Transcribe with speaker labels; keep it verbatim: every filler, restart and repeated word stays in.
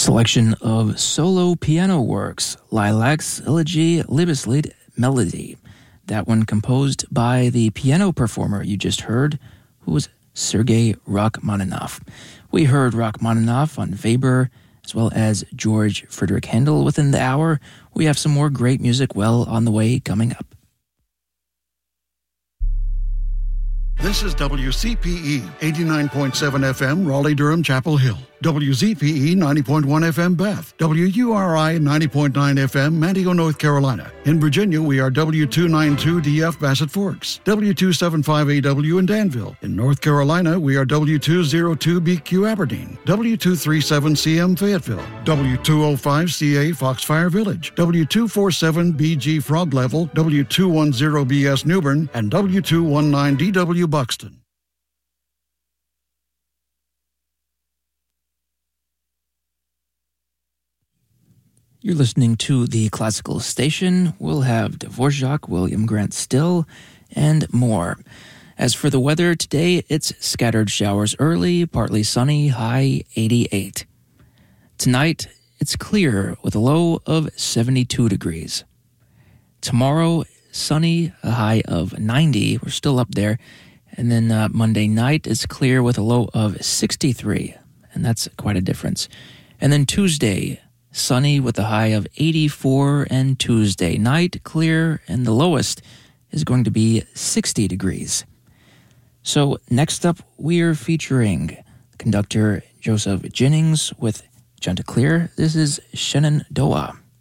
Speaker 1: Selection of solo piano works, Lilacs Elegy Liebeslied Melody. That one composed by the piano performer you just heard, who was Sergei Rachmaninoff. We heard Rachmaninoff on Weber, as well as George Friedrich Handel within the hour. We have some more great music well on the way coming up.
Speaker 2: This is W C P E, eighty-nine point seven F M, Raleigh-Durham, Chapel Hill. W Z P E, ninety point one F M, Bath. W U R I, ninety point nine F M, Manteo, North Carolina. In Virginia, we are W two ninety-two D F, Bassett Forks. W two seventy-five A W in Danville. In North Carolina, we are W two oh two B Q, Aberdeen. W two thirty-seven C M, Fayetteville. W two oh five C A, Foxfire Village. W two forty-seven B G, Frog Level. W two ten B S, Newbern. And W two nineteen D W, Buxton.
Speaker 1: You're listening to the Classical Station. We'll have Dvorak, William Grant Still, and more. As for the weather, today it's scattered showers early, partly sunny, high eighty-eight. Tonight, it's clear with a low of seventy-two degrees. Tomorrow, sunny, a high of ninety. We're still up there. And then uh, Monday night, it's clear with a low of sixty-three. And that's quite a difference. And then Tuesday, sunny with a high of eighty-four, and Tuesday night clear, and the lowest is going to be sixty degrees. So next up, we're featuring conductor Joseph Jennings with Chanticleer. This is Shenandoah.